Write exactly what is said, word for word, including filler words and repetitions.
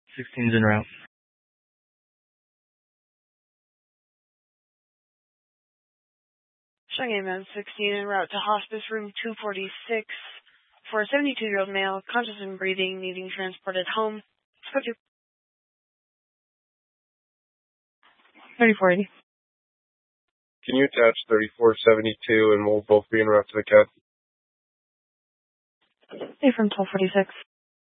sixteen's en route. Showing A M sixteen en route to hospice room two forty-six for a seventy-two-year-old male, conscious and breathing, needing transported home. thirty-four eighty. Can you attach thirty-four seventy-two and we'll both be en route to the C A T? Hey, from twelve forty-six.